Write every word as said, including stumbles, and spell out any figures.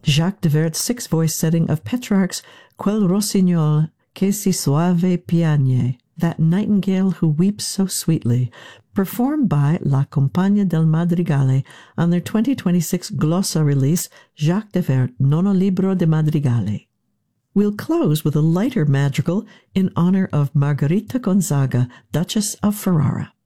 Jacques Devert's six-voice setting of Petrarch's Quel rossignol che si soave piagne, that nightingale who weeps so sweetly, performed by La Compagnia del Madrigale on their twenty twenty-six Glossa release, Jacques Devert, Nono Libro de Madrigale. We'll close with a lighter madrigal in honor of Margherita Gonzaga, Duchess of Ferrara.